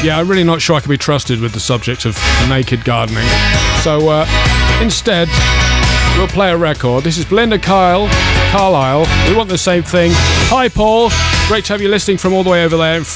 Yeah, I'm really not sure I can be trusted with the subject of naked gardening. So instead, we'll play a record. This is Belinda Carlisle. We want the same thing. Hi, Paul. Great to have you listening from all the way over there in